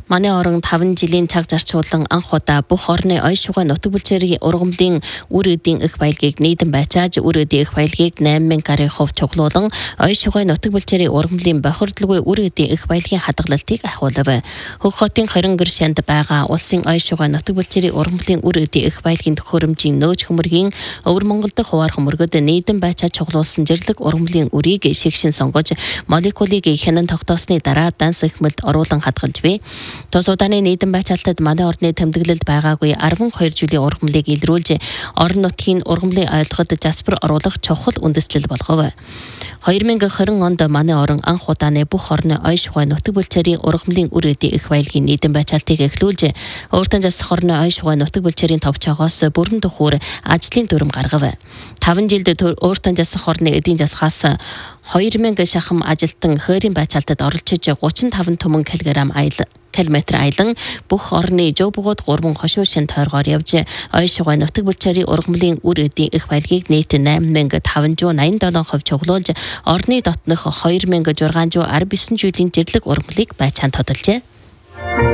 Манай орон 5 жилийн цаг зарцуулан анх удаа бүх орны оён шугай нутаг бүлчээрийн ургамлын үр өдийн их баялгийг нийтэн байцааж үр өдийн их баялгийг 8,000 га-ийн хувь цуглуулан оён шугай нутаг бүлчээрийн ургамлын бохирдолгүй үр өдийн их баялгийн хадгалалтыг ахиулав. Хөг хотын Хорионгор шанд байгаа улсын оён шугай нутаг бүлчээрийн ургамлын үр өдийн их баялгийн төхөөрөмжийн нөөж хөмөргийн Өвөр Монгол дахь хуваар хөмөргөд нийтэн байцааж цуглуулсан зэрлэг ургамлын үрийг шигшин сонгож молекулыг хянан тогтоосны дараа данс ихмэлд оруулан хадгалж буй. Тус удааны нийтэн байцаалтад манай орны тэмдэглэлд байгаагүй 12 жилийн ургамлыг илрүүлж орон нутгийн ургамлын ойлгоход заспар оруулах чухал үндэслэл болгов. 2020 онд манай орон анх удааны бүх орны оён шугай нутаг бүлчээрийн ургамлын үр өдийн их баялгийн нийтэн байцаалтыг эхлүүлж өөртөө засах орны оён шугай нутаг бүлчээрийн товчоогоос бүрэн төхөөр ажлын дүрм гаргав. 5 жилд өөртөө засах орны эдийн засгаас 2,000 шахам ажилтан хойрын байцаалтад оролцож 35 түмэн километр аялан бүх орны жобгууд 3 хошуу шин тойргоор явж оён шугай нутаг бүлчээрийн ургамлын үр өдийн их баялгийг нийт 8,587% цуглуулж орны дотнох 2,619 жилийн зэрлэг ургамлыг байцаанд тодолжээ.